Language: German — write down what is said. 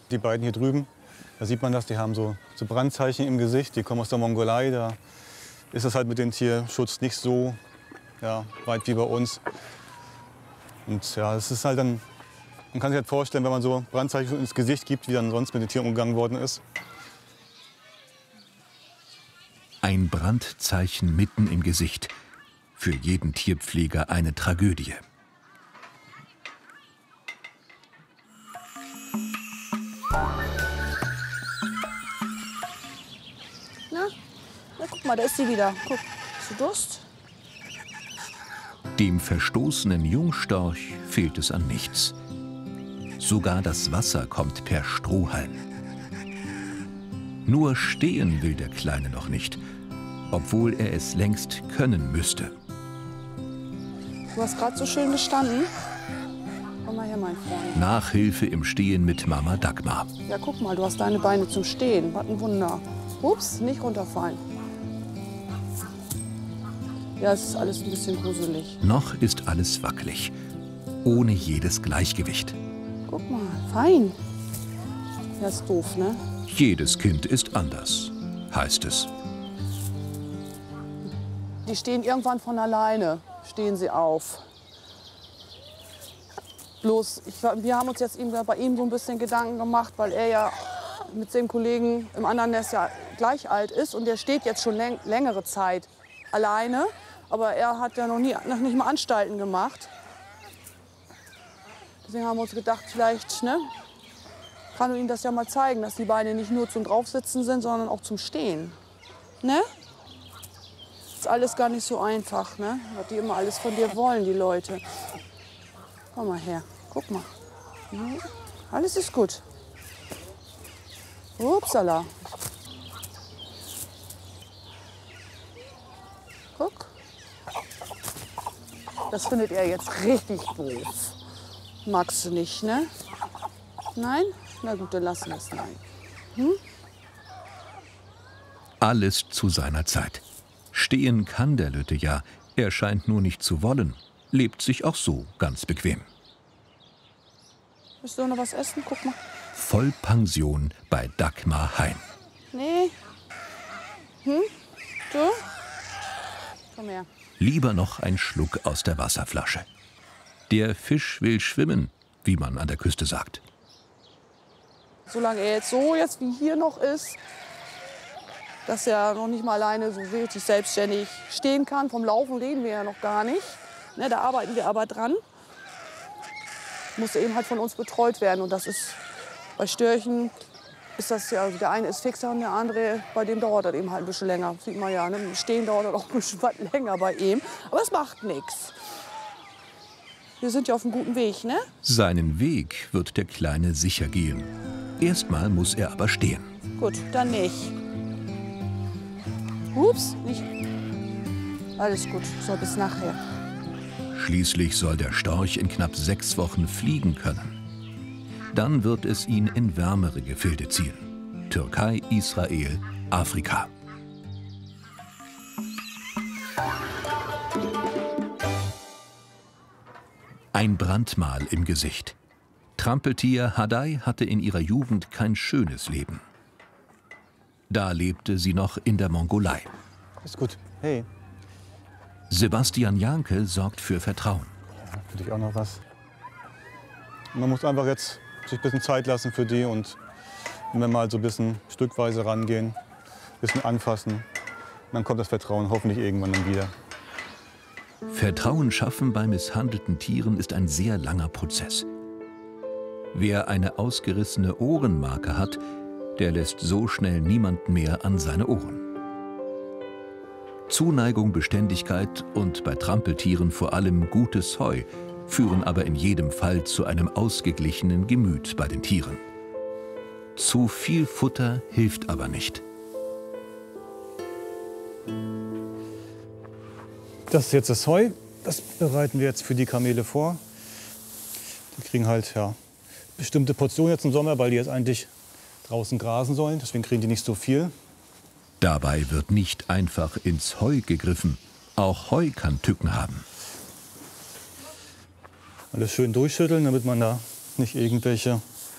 Die beiden hier drüben, da sieht man das, die haben so Brandzeichen im Gesicht. Die kommen aus der Mongolei, da ist es halt mit dem Tierschutz nicht so weit wie bei uns. Und ja, es ist halt dann, man kann sich halt vorstellen, wenn man so Brandzeichen ins Gesicht gibt, wie dann sonst mit den Tieren umgegangen worden ist. Ein Brandzeichen mitten im Gesicht. Für jeden Tierpfleger eine Tragödie. Na, guck mal, da ist sie wieder. Guck, hast du Durst? Dem verstoßenen Jungstorch fehlt es an nichts. Sogar das Wasser kommt per Strohhalm. Nur stehen will der Kleine noch nicht, obwohl er es längst können müsste. Du hast gerade so schön gestanden. Komm mal her, mein Freund. Nachhilfe im Stehen mit Mama Dagmar. Ja, guck mal, du hast deine Beine zum Stehen. Was ein Wunder. Ups, nicht runterfallen. Ja, es ist alles ein bisschen gruselig. Noch ist alles wackelig, ohne jedes Gleichgewicht. Guck mal, fein. Ja, ist doof, ne? Jedes Kind ist anders, heißt es. Die stehen irgendwann von alleine, stehen sie auf. Bloß, wir haben uns jetzt bei ihm so ein bisschen Gedanken gemacht, weil er ja mit seinem Kollegen im anderen Nest ja gleich alt ist und der steht jetzt schon längere Zeit alleine. Aber er hat ja noch nicht mal Anstalten gemacht. Deswegen haben wir uns gedacht, vielleicht kann du ihm das ja mal zeigen, dass die Beine nicht nur zum Draufsitzen sind, sondern auch zum Stehen. Ne? Ist alles gar nicht so einfach, ne? Was die immer alles von dir wollen, die Leute. Komm mal her, guck mal. Alles ist gut. Upsala. Guck. Das findet er jetzt richtig doof. Magst du nicht, ne? Nein? Na gut, dann lassen wir es. Nein. Alles zu seiner Zeit. Stehen kann der Lütte ja. Er scheint nur nicht zu wollen. Lebt sich auch so ganz bequem. Willst du noch was essen? Guck mal. Vollpension bei Dagmar Hein. Nee. Du? Komm her. Lieber noch ein Schluck aus der Wasserflasche. Der Fisch will schwimmen, wie man an der Küste sagt. Solange er jetzt wie hier noch ist, dass er noch nicht mal alleine so richtig selbstständig stehen kann. Vom Laufen reden wir ja noch gar nicht. Ne, da arbeiten wir aber dran. Muss eben halt von uns betreut werden. Und das ist bei Störchen, ist das ja, also der eine ist fixer und der andere, bei dem dauert das eben halt ein bisschen länger. Sieht man ja, ne? Im Stehen dauert das auch ein bisschen was länger bei ihm. Aber es macht nichts. Wir sind ja auf einem guten Weg, ne? Seinen Weg wird der Kleine sicher gehen. Erstmal muss er aber stehen. Gut, dann nicht. Ups, nicht. Alles gut, so bis nachher. Schließlich soll der Storch in knapp 6 Wochen fliegen können. Dann wird es ihn in wärmere Gefilde ziehen. Türkei, Israel, Afrika. Ein Brandmal im Gesicht. Trampeltier Hadai hatte in ihrer Jugend kein schönes Leben. Da lebte sie noch in der Mongolei. Ist gut. Hey. Sebastian Janke sorgt für Vertrauen. Ja, für dich auch noch was. Man muss einfach jetzt sich ein bisschen Zeit lassen für die und wenn wir mal so ein bisschen stückweise rangehen, ein bisschen anfassen, dann kommt das Vertrauen hoffentlich irgendwann dann wieder. Vertrauen schaffen bei misshandelten Tieren ist ein sehr langer Prozess. Wer eine ausgerissene Ohrenmarke hat, der lässt so schnell niemanden mehr an seine Ohren. Zuneigung, Beständigkeit und bei Trampeltieren vor allem gutes Heu führen aber in jedem Fall zu einem ausgeglichenen Gemüt bei den Tieren. Zu viel Futter hilft aber nicht. Das ist jetzt das Heu. Das bereiten wir jetzt für die Kamele vor. Die kriegen halt bestimmte Portionen jetzt im Sommer, weil die jetzt eigentlich draußen grasen sollen. Deswegen kriegen die nicht so viel. Dabei wird nicht einfach ins Heu gegriffen. Auch Heu kann Tücken haben. Alles schön durchschütteln, damit man da nicht irgendwelche